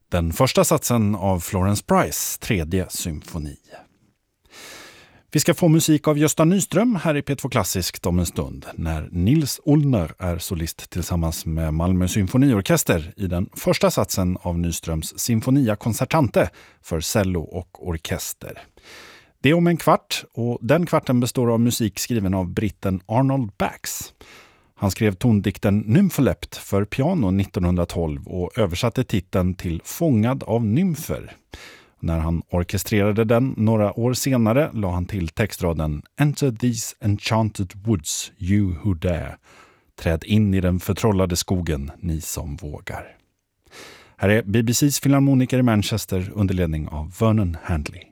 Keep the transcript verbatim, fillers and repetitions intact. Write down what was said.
Den första satsen av Florence Price, tredje symfoni. Vi ska få musik av Gösta Nyström här i P två Klassiskt om en stund när Nils Ullner är solist tillsammans med Malmö symfoniorkester i den första satsen av Nyströms Sinfonia Concertante för cello och orkester. Det är om en kvart och den kvarten består av musik skriven av britten Arnold Bax. Han skrev tondikten Nymfolept för piano nittonhundratolv och översatte titeln till Fångad av nymfer. När han orkestrerade den några år senare la han till textraden Enter these enchanted woods, you who dare. Träd in i den förtrollade skogen, ni som vågar. Här är B B C:s filharmoniker i Manchester under ledning av Vernon Handley.